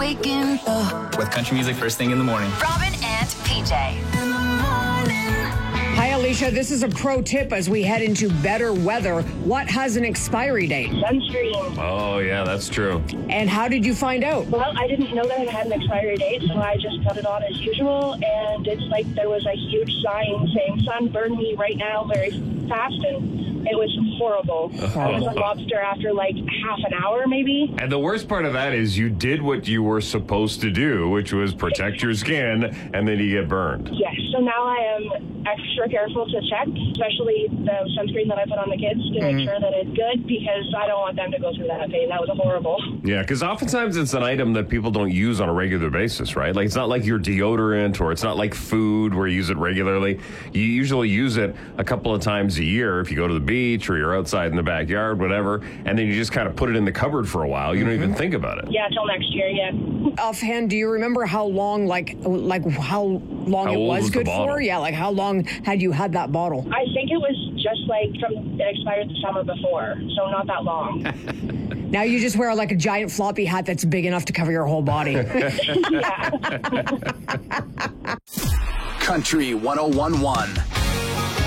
waking up with country music first thing in the morning. Robin and PJ. In the morning. Hi, Alicia. This is a pro tip as we head into better weather. What has an expiry date? Sunscreen. Oh, yeah, that's true. And how did you find out? Well, I didn't know that it had an expiry date, so I just put it on as usual, and it's like there was a huge sign saying, "Sun, burn me right now very fast," and it was horrible. I was a lobster after like half an hour, maybe. And the worst part of that is you did what you were supposed to do, which was protect your skin, and then you get burned. Yes, so now I am extra careful to check, especially the sunscreen that I put on the kids to make sure that it's good, because I don't want them to go through that pain. That was horrible. Yeah, because oftentimes it's an item that people don't use on a regular basis, right? Like, it's not like your deodorant, or it's not like food where you use it regularly. You usually use it a couple of times a year if you go to the beach or you're outside in the backyard, whatever, and then you just kind of put it in the cupboard for a while. You don't even think about it. Yeah, till next year, yeah. Offhand, do you remember how long, like how long How it old was was the good bottle? for? Yeah, like how long had you had that bottle? I think it was just like it expired the summer before, so not that long. Now you just wear like a giant floppy hat that's big enough to cover your whole body. Yeah. Country 101.1.